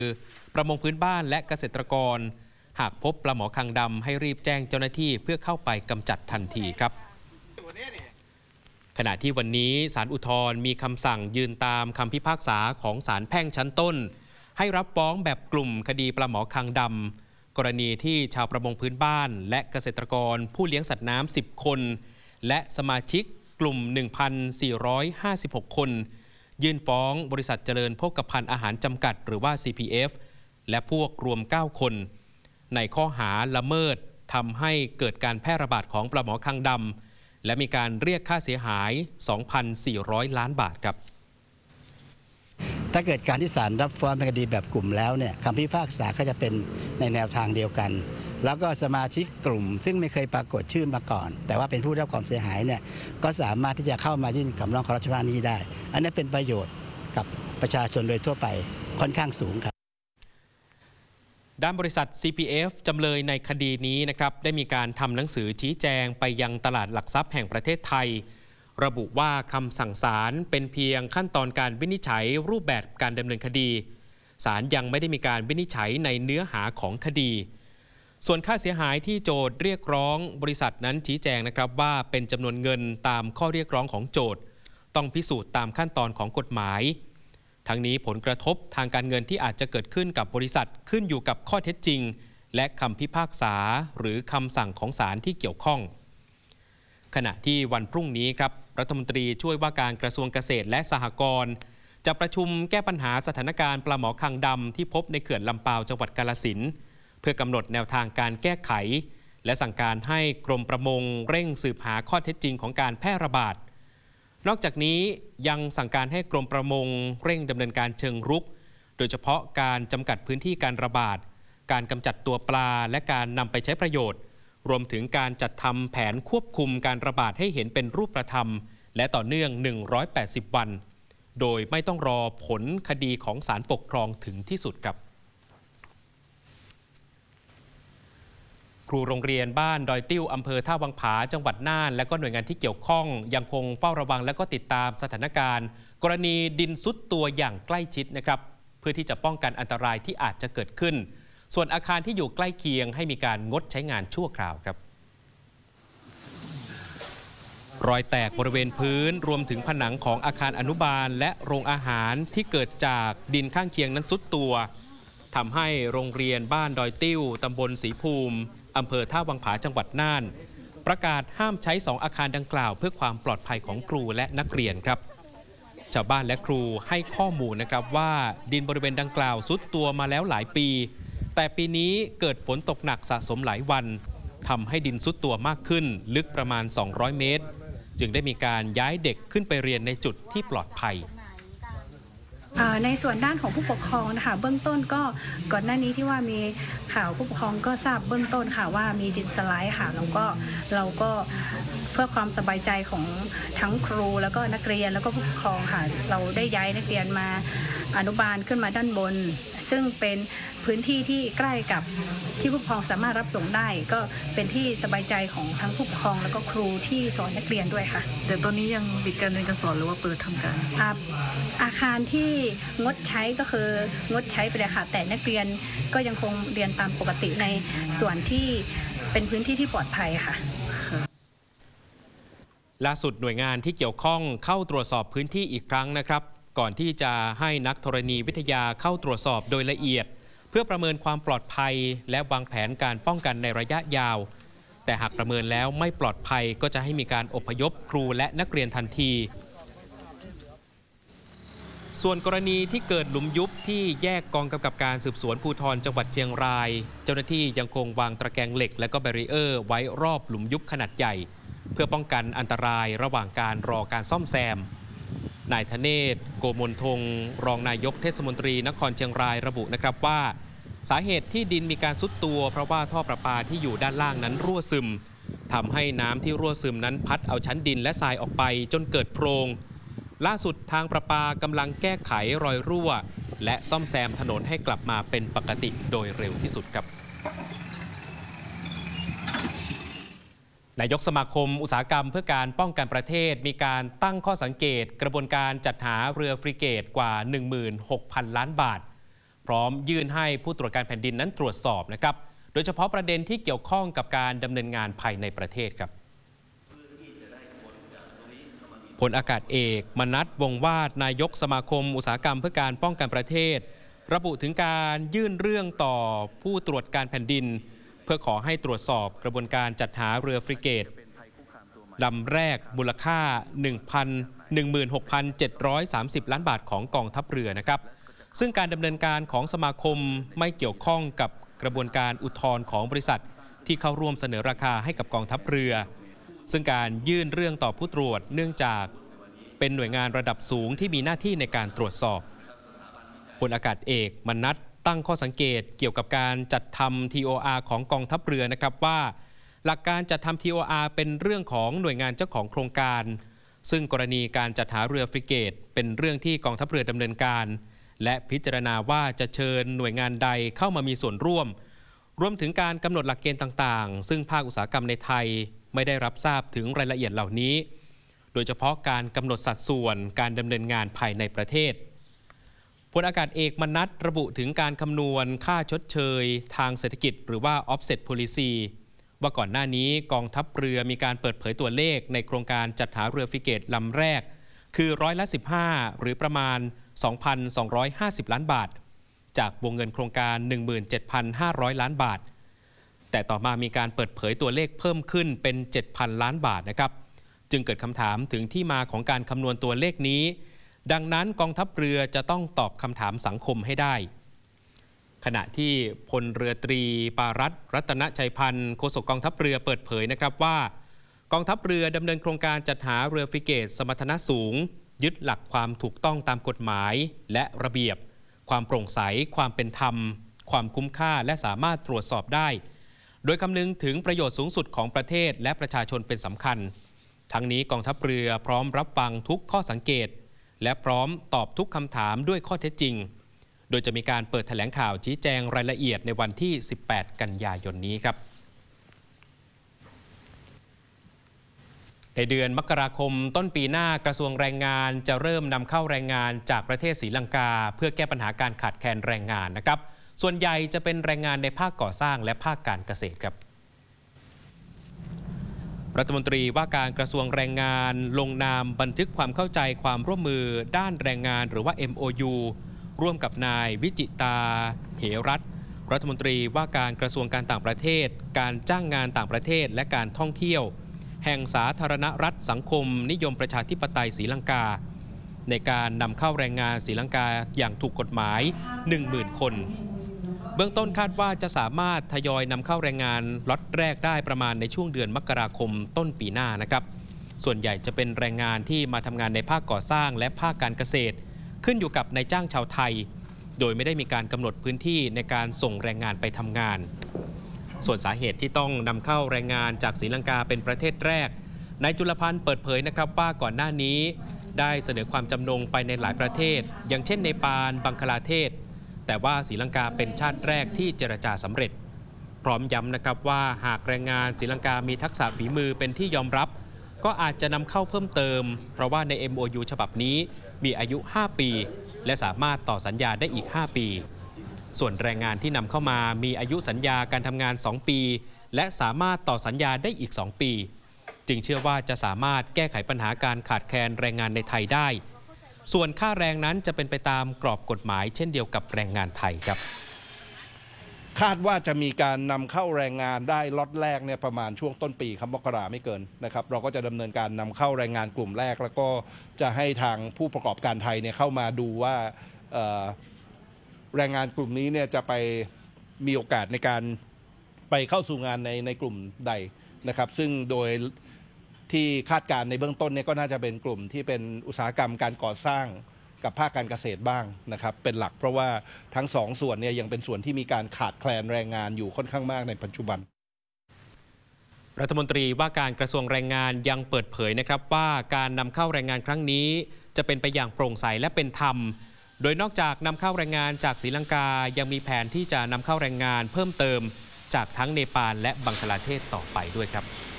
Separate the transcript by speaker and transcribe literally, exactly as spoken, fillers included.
Speaker 1: ประมงพื้นบ้านและเกษตรกรหากพบปลาหมอคางดำให้รีบแจ้งเจ้าหน้าที่เพื่อเข้าไปกำจัดทันทีครับขณะที่วันนี้ศาลอุทธรณ์มีคำสั่งยืนตามคำพิพากษาของศาลแพ่งชั้นต้นให้รับฟ้องแบบกลุ่มคดีปลาหมอคางดำกรณีที่ชาวประมงพื้นบ้านและเกษตรกรผู้เลี้ยงสัตว์น้ำสิบคนและสมาชิกกลุ่ม หนึ่งพันสี่ร้อยห้าสิบหก คนยื่นฟ้องบริษัทเจริญโภคภัณฑ์อาหารจำกัดหรือว่า ซี พี เอฟ และพวกรวมเก้าคนในข้อหาละเมิดทำให้เกิดการแพร่ระบาดของปลาหมอคางดำและมีการเรียกค่าเสียหาย สองพันสี่ร้อย ล้านบาทครับ
Speaker 2: ถ้าเกิดการที่ศาลรับฟ้องเป็นคดีแบบกลุ่มแล้วเนี่ยคำพิพากษาก็จะเป็นในแนวทางเดียวกันแล้วก็สมาชิกกลุ่มซึ่งไม่เคยปรากฏชื่อมาก่อนแต่ว่าเป็นผู้ได้รับความเสียหายเนี่ยก็สามารถที่จะเข้ามายื่นคำร้องขอรับชำระหนี้ได้อันนี้เป็นประโยชน์กับประชาชนโดยทั่วไปค่อนข้างสูงครับ
Speaker 1: ด้านบริษัท ซี พี เอฟ จำเลยในคดีนี้นะครับได้มีการทำหนังสือชี้แจงไปยังตลาดหลักทรัพย์แห่งประเทศไทยระบุว่าคำสั่งศาลเป็นเพียงขั้นตอนการวินิจฉัยรูปแบบการดำเนินคดีศาลยังไม่ได้มีการวินิจฉัยในเนื้อหาของคดีส่วนค่าเสียหายที่โจทก์เรียกร้องบริษัทนั้นชี้แจงนะครับว่าเป็นจำนวนเงินตามข้อเรียกร้องของโจทก์ต้องพิสูจน์ตามขั้นตอนของกฎหมายทั้งนี้ผลกระทบทางการเงินที่อาจจะเกิดขึ้นกับบริษัทขึ้นอยู่กับข้อเท็จจริงและคำพิพากษาหรือคำสั่งของศาลที่เกี่ยวข้องขณะที่วันพรุ่งนี้ครับรัฐมนตรีช่วยว่าการกระทรวงเกษตรและสหกรณ์จะประชุมแก้ปัญหาสถานการณ์ปลาหมอคางดำที่พบในเขื่อนลำปาวจังหวัดกาฬสินธุ์เพื่อกำหนดแนวทางการแก้ไขและสั่งการให้กรมประมงเร่งสืบหาข้อเท็จจริงของการแพร่ระบาดนอกจากนี้ยังสั่งการให้กรมประมงเร่งดำเนินการเชิงรุกโดยเฉพาะการจำกัดพื้นที่การระบาดการกำจัดตัวปลาและการนำไปใช้ประโยชน์รวมถึงการจัดทำแผนควบคุมการระบาดให้เห็นเป็นรูปธรรมและต่อเนื่องหนึ่งร้อยแปดสิบวันโดยไม่ต้องรอผลคดีของศาลปกครองถึงที่สุดครับครูโรงเรียนบ้านดอยติ้วอำเภอท่าวังผาจังหวัดน่านและก็หน่วยงานที่เกี่ยวข้องยังคงเฝ้าระวังและก็ติดตามสถานการณ์กรณีดินซุดตัวอย่างใกล้ชิดนะครับเพื่อที่จะป้องกันอันตรายที่อาจจะเกิดขึ้นส่วนอาคารที่อยู่ใกล้เคียงให้มีการงดใช้งานชั่วคราวครับรอยแตกบริเวณพื้นรวมถึงผนังของอาคารอนุบาลและโรงอาหารที่เกิดจากดินข้างเคียงนั้นซุดตัวทำให้โรงเรียนบ้านดอยติ้วตำบลศรีภูมิอำเภอท่าวังผาจังหวัดน่านประกาศห้ามใช้สองอาคารดังกล่าวเพื่อความปลอดภัยของครูและนักเรียนครับชาวบ้านและครูให้ข้อมูลนะครับว่าดินบริเวณดังกล่าวซุดตัวมาแล้วหลายปีแต่ปีนี้เกิดฝนตกหนักสะสมหลายวันทำให้ดินซุดตัวมากขึ้นลึกประมาณสองร้อยเมตรจึงได้มีการย้ายเด็กขึ้นไปเรียนในจุดที่ปลอดภัย
Speaker 3: ในส่วนด้านของผู้ปกครองนะคะเบื้องต้นก็ก่อนหน้านี้ที่ว่ามีข่าวผู้ปกครองก็ทราบเบื้องต้นค่ะว่ามีดินสไลด์ค่ะแล้วก็เราก็เพื่อความสบายใจของทั้งครูแล้วก็นักเรียนแล้วก็ผู้ปกครองค่ะเราได้ย้ายนักเรียนมาอนุบาลขึ้นมาด้านบนซึ่งเป็นพื้นที่ที่ใกล้กับที่ผู้ปกครองสามารถรับส่งได้ก็เป็นที่สบายใจของทั้งผู้ปกครองแล้วก็ครูที่สอนนักเรียนด้วยค่ะ
Speaker 4: แต่ตอนนี้ยังปิดการเรียนการสอนหรือว่าเปิดทำการ
Speaker 3: อาคารที่งดใช้ก็คืองดใช้ไปเลยค่ะแต่นักเรียนก็ยังคงเรียนตามปกติในส่วนที่เป็นพื้นที่ที่ปลอดภัยค่ะ
Speaker 1: ล่าสุดหน่วยงานที่เกี่ยวข้องเข้าตรวจสอบพื้นที่อีกครั้งนะครับก่อนที่จะให้นักธรณีวิทยาเข้าตรวจสอบโดยละเอียดเพื่อประเมินความปลอดภัยและวางแผนการป้องกันในระยะยาวแต่หากประเมินแล้วไม่ปลอดภัยก็จะให้มีการอพยพครูและนักเรียนทันทีส่วนกรณีที่เกิดหลุมยุบที่แยกกองกำกับการสืบสวนภูธรจังหวัดเชียงรายเจ้าหน้าที่ยังคงวางตะแกรงเหล็กและก็แบรีเออร์ไว้รอบหลุมยุบขนาดใหญ่เพื่อป้องกันอันตรายระหว่างการรอการซ่อมแซมนายธเนศโกมลทงรองนายกเทศมนตรีนครเชียงรายระบุนะครับว่าสาเหตุที่ดินมีการทรุดตัวเพราะว่าท่อประปาที่อยู่ด้านล่างนั้นรั่วซึมทำให้น้ำที่รั่วซึมนั้นพัดเอาชั้นดินและทรายออกไปจนเกิดโพรงล่าสุดทางประปากำลังแก้ไขรอยรั่วและซ่อมแซมถนนให้กลับมาเป็นปกติโดยเร็วที่สุดครับนายกสมาคมอุตสาหกรรมเพื่อการป้องกันประเทศมีการตั้งข้อสังเกตกระบวนการจัดหาเรือฟริเกตกว่า หนึ่งหมื่นหกพัน ล้านบาทพร้อมยื่นให้ผู้ตรวจการแผ่นดินนั้นตรวจสอบนะครับโดยเฉพาะประเด็นที่เกี่ยวข้องกับการดำเนินงานภายในประเทศครับพลอากาศเอกมนัส วงศ์วาดนายกสมาคมอุตสาหกรรมเพื่อการป้องกันประเทศระบุถึงการยื่นเรื่องต่อผู้ตรวจการแผ่นดินเพื่อขอให้ตรวจสอบกระบวนการจัดหาเรือฟริเกตลำแรกมูลค่า หนึ่งหมื่นหกพันเจ็ดร้อยสามสิบ ล้านบาทของกองทัพเรือนะครับซึ่งการดำเนินการของสมาคมไม่เกี่ยวข้องกับกระบวนการอุทธรณ์ของบริษัทที่เข้าร่วมเสนอราคาให้กับกองทัพเรือซึ่งการยื่นเรื่องต่อผู้ตรวจเนื่องจากเป็นหน่วยงานระดับสูงที่มีหน้าที่ในการตรวจสอบพลอากาศเอกมนัสตั้งข้อสังเกตเกี่ยวกับการจัดทำ ที โอ อาร์ ของกองทัพเรือนะครับว่าหลักการจัดทำ ที โอ อาร์ เป็นเรื่องของหน่วยงานเจ้าของโครงการซึ่งกรณีการจัดหาเรือฟริเกตเป็นเรื่องที่กองทัพเรือดำเนินการและพิจารณาว่าจะเชิญหน่วยงานใดเข้ามามีส่วนร่วมรวมถึงการกำหนดหลักเกณฑ์ต่างๆซึ่งภาคอุตสาหกรรมในไทยไม่ได้รับทราบถึงรายละเอียดเหล่านี้โดยเฉพาะการกำหนดสัดส่วนการดำเนินงานภายในประเทศพลอากาศเอกมนัสระบุถึงการคำนวณค่าชดเชยทางเศรษฐกิจหรือว่า offset policy ว่าก่อนหน้านี้กองทัพเรือมีการเปิดเผยตัวเลขในโครงการจัดหาเรือฟริเกตลำแรกคือร้อยละสิบห้าหรือประมาณ สองพันสองร้อยห้าสิบ ล้านบาทจากวงเงินโครงการ หนึ่งหมื่นเจ็ดพันห้าร้อย ล้านบาทแต่ต่อมามีการเปิดเผยตัวเลขเพิ่มขึ้นเป็น เจ็ดพัน ล้านบาทนะครับจึงเกิดคำถามถึงที่มาของการคำนวณตัวเลขนี้ดังนั้นกองทัพเรือจะต้องตอบคำถามสังคมให้ได้ขณะที่พลเรือตรีปารัตน์ รัตนชัยพันธ์โฆษกกองทัพเรือเปิดเผยนะครับว่ากองทัพเรือดำเนินโครงการจัดหาเรือฟริเกตสมรรถนะสูงยึดหลักความถูกต้องตามกฎหมายและระเบียบความโปร่งใสความเป็นธรรมความคุ้มค่าและสามารถตรวจสอบได้โดยคำนึงถึงประโยชน์สูงสุดของประเทศและประชาชนเป็นสำคัญทั้งนี้กองทัพเรือพร้อมรับฟังทุกข้อสังเกตและพร้อมตอบทุกคำถามด้วยข้อเท็จจริงโดยจะมีการเปิดแถลงข่าวชี้แจงรายละเอียดในวันที่สิบแปดกันยายนนี้ครับในเดือนมกราคมต้นปีหน้ากระทรวงแรงงานจะเริ่มนำเข้าแรงงานจากประเทศศรีลังกาเพื่อแก้ปัญหาการขาดแคลนแรงงานนะครับส่วนใหญ่จะเป็นแรงงานในภาคก่อสร้างและภาคการเกษตรครับรัฐมนตรีว่าการกระทรวงแรงงานลงนามบันทึกความเข้าใจความร่วมมือด้านแรงงานหรือว่า เอ็ม โอ ยู ร่วมกับนายวิจิตาเหรัตน์รัฐมนตรีว่าการกระทรวงการต่างประเทศการจ้างงานต่างประเทศและการท่องเที่ยวแห่งสาธารณรัฐสังคมนิยมประชาธิปไตยศรีลังกาในการนำเข้าแรงงานศรีลังกาอย่างถูกกฎหมาย หนึ่งหมื่น คนเบื้องต้นคาดว่าจะสามารถทยอยนำเข้าแรงงานล็อตแรกได้ประมาณในช่วงเดือนมกราคมต้นปีหน้านะครับส่วนใหญ่จะเป็นแรงงานที่มาทำงานในภาคก่อสร้างและภาคการเกษตรขึ้นอยู่กับนายจ้างชาวไทยโดยไม่ได้มีการกำหนดพื้นที่ในการส่งแรงงานไปทำงานส่วนสาเหตุที่ต้องนำเข้าแรงงานจากศรีลังกาเป็นประเทศแรกนายจุลพันธ์เปิดเผยนะครับว่าก่อนหน้านี้ได้เสนอความจำนงไปในหลายประเทศอย่างเช่นเนปาลบังคลาเทศแต่ว่าศรีลังกาเป็นชาติแรกที่เจรจาสำเร็จพร้อมย้ำนะครับว่าหากแรงงานศรีลังกามีทักษะฝีมือเป็นที่ยอมรับก็อาจจะนำเข้าเพิ่มเติมเพราะว่าใน เอ็ม โอ ยู ฉบับนี้มีอายุห้าปีและสามารถต่อสัญญาได้อีกห้าปีส่วนแรงงานที่นำเข้ามามีอายุสัญญาการทำงานสองปีและสามารถต่อสัญญาได้อีกสองปีจึงเชื่อว่าจะสามารถแก้ไขปัญหาการขาดแคลนแรงงานในไทยได้ส่วนค่าแรงนั้นจะเป็นไปตามกรอบกฎหมายเช่นเดียวกับแรงงานไทยครับ
Speaker 5: คาดว่าจะมีการนำเข้าแรงงานได้ล็อตแรกเนี่ยประมาณช่วงต้นปีครับมกราไม่เกินนะครับเราก็จะดำเนินการนำเข้าแรงงานกลุ่มแรกแล้วก็จะให้ทางผู้ประกอบการไทยเนี่ยเข้ามาดูว่าแรงงานกลุ่มนี้เนี่ยจะไปมีโอกาสในการไปเข้าสู่งานในในกลุ่มใดนะครับซึ่งโดยที่คาดการในเบื้องต้นเนี่ยก็น่าจะเป็นกลุ่มที่เป็นอุตสาหกรรมการก่อสร้างกับภาคการเกษตรบ้างนะครับเป็นหลักเพราะว่าทั้งสองส่วนเนี่ยยังเป็นส่วนที่มีการขาดแคลนแรงงานอยู่ค่อนข้างมากในปัจจุบัน
Speaker 1: รัฐมนตรีว่าการกระทรวงแรงงานยังเปิดเผยนะครับว่าการนำเข้าแรงงานครั้งนี้จะเป็นไปอย่างโปร่งใสและเป็นธรรมโดยนอกจากนำเข้าแรงงานจากศรีลังกายังมีแผนที่จะนำเข้าแรงงานเพิ่มเติมจากทั้งเนปาลและบังคลาเทศต่อไปด้วยครับ